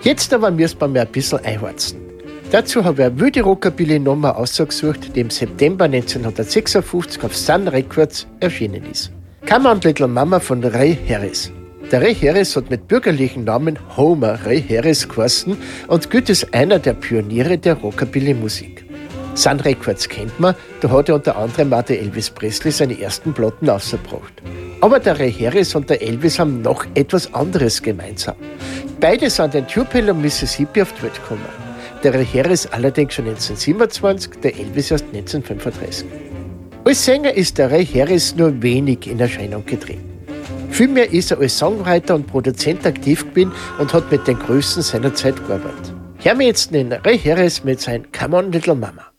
Jetzt aber müssen wir ein bisschen einheizen. Dazu habe ich eine wilde Rockabilly-Nummer ausgesucht, die im September 1956 auf Sun Records erschienen ist. Come on Little Mama von Ray Harris. Der Ray Harris hat mit bürgerlichen Namen Homer Ray Harris geheißen und gilt als einer der Pioniere der Rockabilly-Musik. Sun Records kennt man, da hat er unter anderem auch der Elvis Presley seine ersten Platten ausgebracht. Aber der Ray Harris und der Elvis haben noch etwas anderes gemeinsam. Beide sind in Tupelo, Mississippi auf die Welt gekommen. Der Ray Harris allerdings schon 1927, der Elvis erst 1935. Als Sänger ist der Ray Harris nur wenig in Erscheinung getreten. Vielmehr ist er als Songwriter und Produzent aktiv gewesen und hat mit den Größen seiner Zeit gearbeitet. Hören wir jetzt den Ray Harris mit seinem Come on Little Mama.